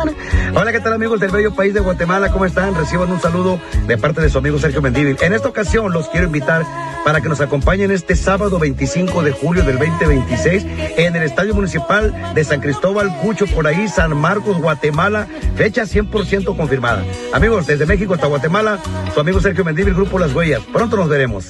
Hola, ¿qué tal amigos del bello país de Guatemala? ¿Cómo están? Reciban un saludo de parte de su amigo Sergio Mendívil. En esta ocasión los quiero invitar para que nos acompañen este sábado 25 de julio del 2026 en el Estadio Municipal de San Cristóbal Cucho, por ahí San Marcos, Guatemala, fecha 100% confirmada. Amigos, desde México hasta Guatemala, su amigo Sergio Mendívil, Grupo Las Huellas. Pronto nos veremos.